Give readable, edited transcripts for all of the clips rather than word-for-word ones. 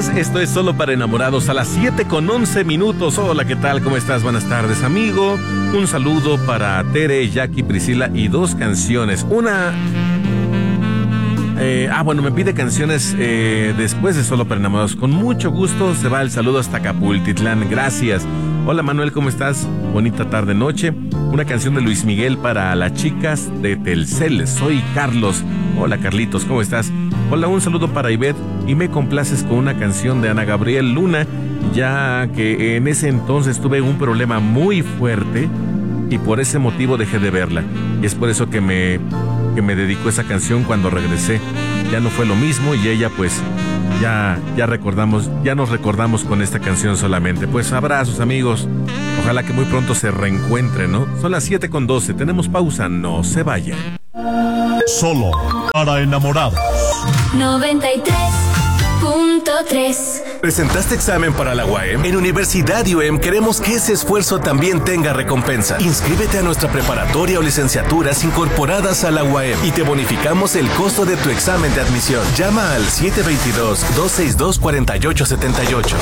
93, esto es Solo para Enamorados a las 7:11. Hola, ¿qué tal? ¿Cómo estás? Buenas tardes, amigo. Un saludo para Tere, Jackie, Priscila y 2 canciones. Una... me pide canciones después de Solo para Enamorados. Con mucho gusto se va el saludo hasta Acapultitlán. Gracias. Hola, Manuel, ¿cómo estás? Bonita tarde, noche. Una canción de Luis Miguel para las chicas de Telcel. Soy Carlos. Hola, Carlitos, ¿cómo estás? Hola, un saludo para Ivette. Y me complaces con una canción de Ana Gabriel Luna, ya que en ese entonces tuve un problema muy fuerte y por ese motivo dejé de verla. Y es por eso que me dedicó esa canción cuando regresé. Ya no fue lo mismo y ella pues ya nos recordamos con esta canción solamente. Pues abrazos, amigos. Ojalá que muy pronto se reencuentren, ¿no? Son las 7:12. Tenemos pausa, no se vayan. Solo para enamorados. 93.3. ¿Presentaste examen para la UAM? En Universidad UM queremos que ese esfuerzo también tenga recompensa. Inscríbete a nuestra preparatoria o licenciaturas incorporadas a la UAM y te bonificamos el costo de tu examen de admisión. Llama al 722-262-4878.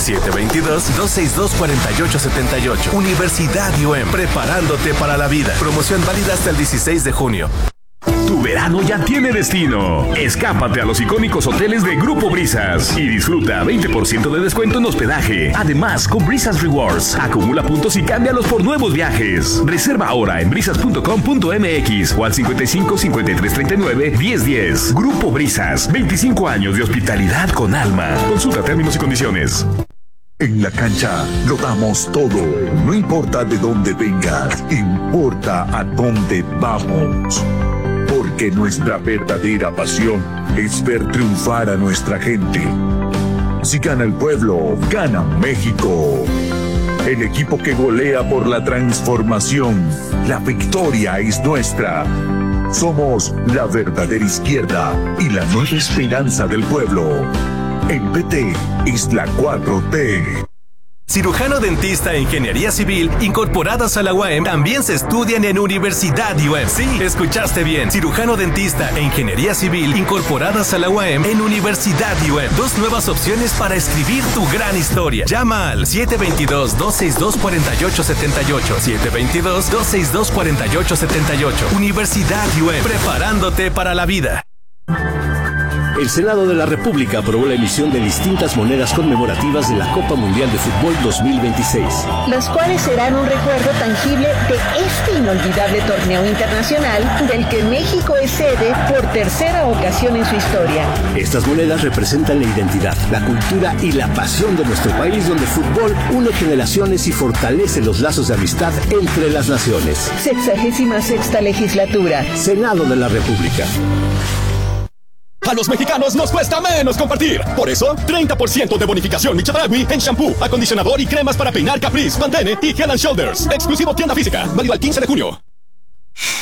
722-262-4878. Universidad UM, preparándote para la vida. Promoción válida hasta el 16 de junio. Tu verano ya tiene destino. Escápate a los icónicos hoteles de Grupo Brisas y disfruta 20% de descuento en hospedaje. Además, con Brisas Rewards, acumula puntos y cámbialos por nuevos viajes. Reserva ahora en brisas.com.mx o al 55 53 39 10 10. Grupo Brisas, 25 años de hospitalidad con alma. Consulta términos y condiciones. En la cancha lo damos todo. No importa de dónde vengas, importa a dónde vamos. Porque nuestra verdadera pasión es ver triunfar a nuestra gente. Si gana el pueblo, gana México. El equipo que golea por la transformación. La victoria es nuestra. Somos la verdadera izquierda y la nueva esperanza del pueblo. El PT es la 4T. Cirujano dentista e ingeniería civil incorporadas a la UAM también se estudian en Universidad UAM. Sí, escuchaste bien. Cirujano dentista e ingeniería civil incorporadas a la UAM en Universidad UAM. 2 nuevas opciones para escribir tu gran historia. Llama al 722-262-4878. 722-262-4878. Universidad UAM, preparándote para la vida. El Senado de la República aprobó la emisión de distintas monedas conmemorativas de la Copa Mundial de Fútbol 2026. Las cuales serán un recuerdo tangible de este inolvidable torneo internacional del que México es sede por tercera ocasión en su historia. Estas monedas representan la identidad, la cultura y la pasión de nuestro país, donde el fútbol une generaciones y fortalece los lazos de amistad entre las naciones. 66ª legislatura. Senado de la República. A los mexicanos nos cuesta menos compartir. Por eso, 30% de bonificación Michadragui en shampoo, acondicionador y cremas para peinar Caprice, Pantene y Head & Shoulders. Exclusivo tienda física. Válido al 15 de junio.